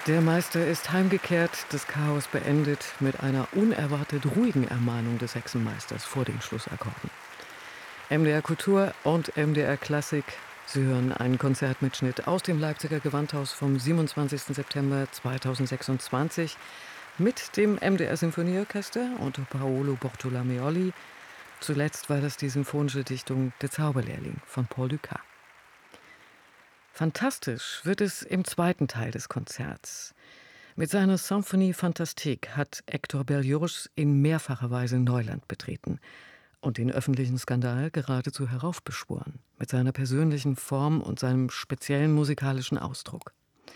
Der Meister ist heimgekehrt, das Chaos beendet mit einer unerwartet ruhigen Ermahnung des Hexenmeisters vor den Schlussakkorden. MDR Kultur und MDR Klassik. Sie hören einen Konzertmitschnitt aus dem Leipziger Gewandhaus vom 27. September 2026 mit dem MDR Sinfonieorchester unter Paolo Bortolomeoli. Zuletzt war das die symphonische Dichtung Der Zauberlehrling von Paul Dukas. Fantastisch wird es im zweiten Teil des Konzerts. Mit seiner Symphonie Fantastique hat Hector Berlioz in mehrfacher Weise Neuland betreten und den öffentlichen Skandal geradezu heraufbeschworen, mit seiner persönlichen Form und seinem speziellen musikalischen Ausdruck.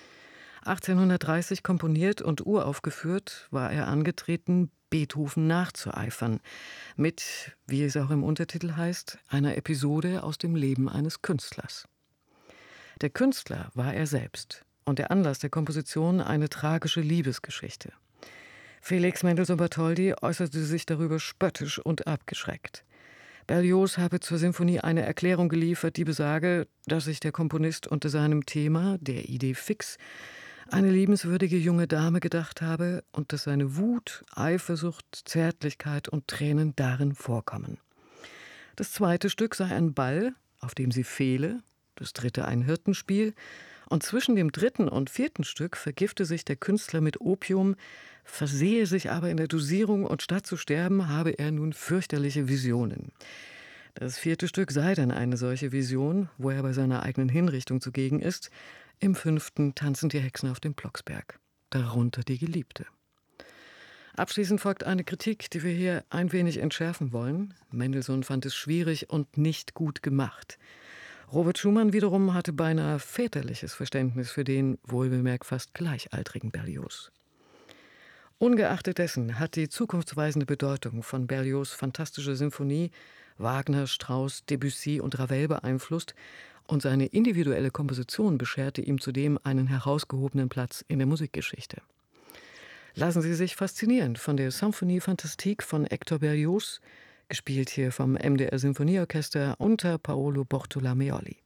1830 komponiert und uraufgeführt, war er angetreten, Beethoven nachzueifern, mit, wie es auch im Untertitel heißt, einer Episode aus dem Leben eines Künstlers. Der Künstler war er selbst und der Anlass der Komposition eine tragische Liebesgeschichte. Felix Mendelssohn Bartholdy äußerte sich darüber spöttisch und abgeschreckt. Berlioz habe zur Sinfonie eine Erklärung geliefert, die besage, dass sich der Komponist unter seinem Thema, der Idee fix, eine liebenswürdige junge Dame gedacht habe und dass seine Wut, Eifersucht, Zärtlichkeit und Tränen darin vorkommen. Das zweite Stück sei ein Ball, auf dem sie fehle, das dritte ein Hirtenspiel, und zwischen dem dritten und vierten Stück vergifte sich der Künstler mit Opium, versehe sich aber in der Dosierung und statt zu sterben, habe er nun fürchterliche Visionen. Das vierte Stück sei dann eine solche Vision, wo er bei seiner eigenen Hinrichtung zugegen ist. Im fünften tanzen die Hexen auf dem Blocksberg, darunter die Geliebte. Abschließend folgt eine Kritik, die wir hier ein wenig entschärfen wollen. Mendelssohn fand es schwierig und nicht gut gemacht. Robert Schumann wiederum hatte beinahe väterliches Verständnis für den, wohlbemerkt fast gleichaltrigen Berlioz. Ungeachtet dessen hat die zukunftsweisende Bedeutung von Berlioz' fantastische Sinfonie Wagner, Strauss, Debussy und Ravel beeinflusst und seine individuelle Komposition bescherte ihm zudem einen herausgehobenen Platz in der Musikgeschichte. Lassen Sie sich faszinieren von der Symphonie Fantastique von Hector Berlioz, gespielt hier vom MDR Sinfonieorchester unter Paolo Bortolomeoli.